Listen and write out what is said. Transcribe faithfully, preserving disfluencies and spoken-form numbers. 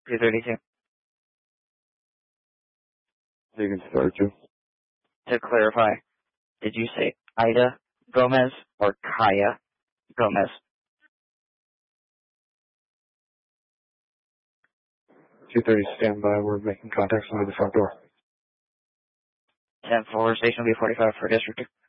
two thirty-two. You can start you. To clarify, did you say Ida Gomez or Kaya Gomez? two thirty, stand by. We're making contact under the front door. ten four, station B forty-five for district.